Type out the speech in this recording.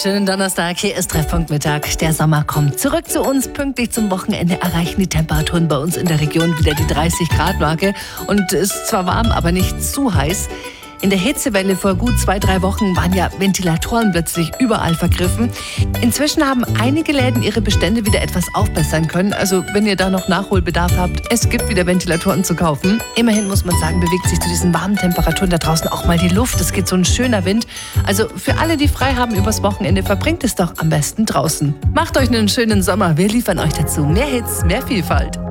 Schönen Donnerstag, hier ist Treffpunkt Mittag. Der Sommer kommt zurück zu uns. Pünktlich zum Wochenende erreichen die Temperaturen bei uns in der Region wieder die 30-Grad-Marke. Und es ist zwar warm, aber nicht zu heiß. In der Hitzewelle vor gut 2-3 Wochen waren ja Ventilatoren plötzlich überall vergriffen. Inzwischen haben einige Läden ihre Bestände wieder etwas aufbessern können. Also wenn ihr da noch Nachholbedarf habt, es gibt wieder Ventilatoren zu kaufen. Immerhin muss man sagen, bewegt sich zu diesen warmen Temperaturen da draußen auch mal die Luft. Es geht so ein schöner Wind. Also für alle, die frei haben übers Wochenende, verbringt es doch am besten draußen. Macht euch einen schönen Sommer. Wir liefern euch dazu mehr Hits, mehr Vielfalt.